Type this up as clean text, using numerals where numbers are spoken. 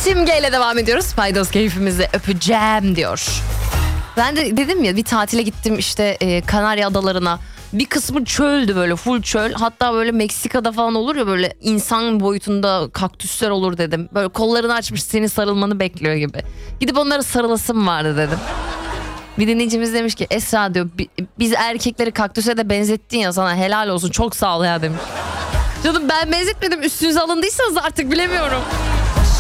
Simge'yle devam ediyoruz. Paydos keyfimizi öpeceğim diyor. Ben de dedim ya bir tatile gittim işte Kanarya Adalarına. Bir kısmı çöldü, böyle full çöl. Hatta böyle Meksika'da falan olur ya, böyle insan boyutunda kaktüsler olur dedim. Böyle kollarını açmış senin sarılmanı bekliyor gibi. Gidip onlara sarılasım vardı dedim. Bir dinleyicimiz demiş ki Esra diyor biz erkekleri kaktüse de benzettin ya, sana helal olsun, çok sağ ol ya demiş. Canım ben benzetmedim, üstünüze alındıysanız artık bilemiyorum.